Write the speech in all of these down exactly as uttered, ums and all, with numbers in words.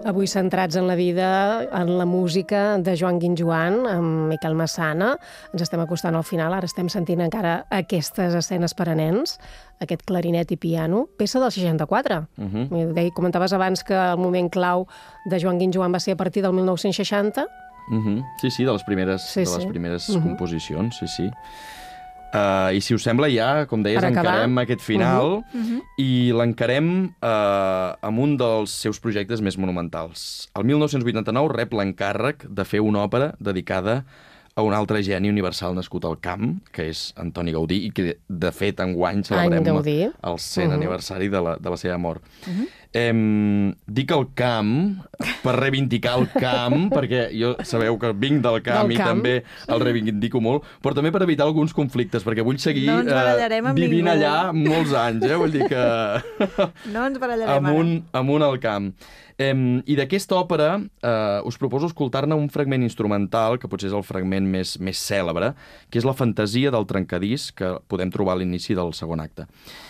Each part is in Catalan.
Avui centrats en la vida, en la música de Joan Guinjoan, amb Miquel Massana. Ens estem acostant al final, ara estem sentint encara aquestes escenes per a nens, aquest clarinet i piano, peça del seixanta-quatre. Uh -huh. Comentaves abans que el moment clau de Joan Guinjoan va ser a partir del mil nou-cents seixanta. Uh -huh. Sí, sí, de les primeres, sí, de les sí. primeres uh -huh. composicions, sí, sí. Uh, I si us sembla ja, com deies, encarem aquest final uh -huh. Uh -huh. i l'encarem uh, amb un dels seus projectes més monumentals. El mil nou-cents vuitanta-nou rep l'encàrrec de fer una òpera dedicada a un altre geni universal nascut al camp, que és Antoni Gaudí, i que, de fet, enguany celebrem el cent uh -huh. aniversari de la, de la seva mort. Uh -huh. Eh, dic el camp per reivindicar el camp, perquè jo sabeu que vinc del camp del i camp. També el reivindico molt, però també per evitar alguns conflictes, perquè vull seguir no eh, vivint ningú. allà molts anys, eh? Vull dir que... no ens barallarem amunt, amunt al camp. Eh, I d'aquesta òpera eh, us proposo escoltar-ne un fragment instrumental, que potser és el fragment més, més cèlebre, que és la fantasia del trencadís, que podem trobar a l'inici del segon acte.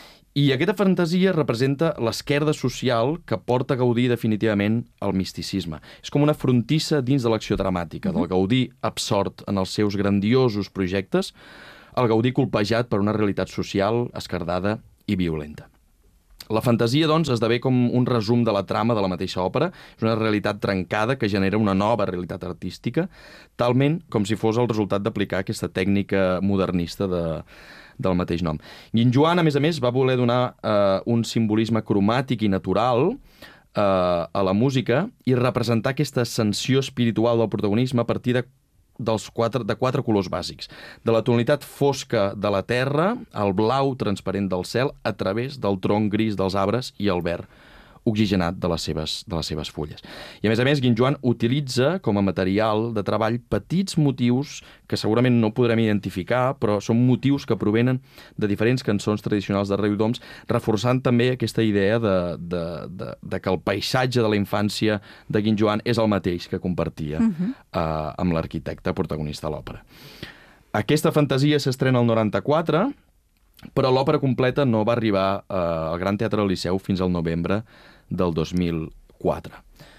I aquesta fantasia representa l'esquerda social que porta Gaudí definitivament al misticisme. És com una frontissa dins de l'acció dramàtica, del Gaudí absort en els seus grandiosos projectes, el Gaudí colpejat per una realitat social esquerdada i violenta. La fantasia, doncs, esdevé com un resum de la trama de la mateixa òpera. És una realitat trencada que genera una nova realitat artística, talment com si fos el resultat d'aplicar aquesta tècnica modernista de... del mateix nom. Guinjoan, a més a més, va voler donar eh, un simbolisme cromàtic i natural eh, a la música i representar aquesta ascensió espiritual del protagonisme a partir de, dels quatre, de quatre colors bàsics. De la tonalitat fosca de la terra, el blau transparent del cel, a través del tronc gris dels arbres i el verd oxigenat de les seves, de les seves fulles. I, a més a més, Guinjoan utilitza com a material de treball petits motius que segurament no podrem identificar, però són motius que provenen de diferents cançons tradicionals de Riudoms, reforçant també aquesta idea de, de, de, de que el paisatge de la infància de Guinjoan és el mateix que compartia uh -huh. eh, amb l'arquitecte protagonista de l'òpera. Aquesta fantasia s'estrena el noranta-quatre, però l'òpera completa no va arribar eh, al Gran Teatre del Liceu fins al novembre del dos mil quatre.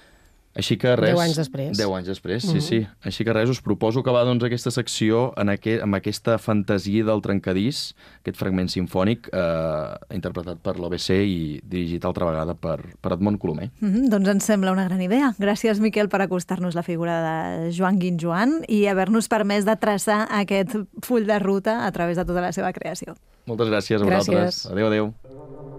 Així que res... Deu anys després. Deu anys després, sí, uh -huh. sí. Així que res, us proposo acabar doncs, aquesta secció en aqu amb aquesta fantasia del trencadís, aquest fragment sinfònic eh, interpretat per l'O B C i dirigit altra vegada per, per Edmond Colomer. Uh -huh. Doncs ens sembla una gran idea. Gràcies, Miquel, per acostar-nos la figura de Joan Guinjoan i haver-nos permès de traçar aquest full de ruta a través de tota la seva creació. Moltes gràcies a vosaltres. Adéu, adéu.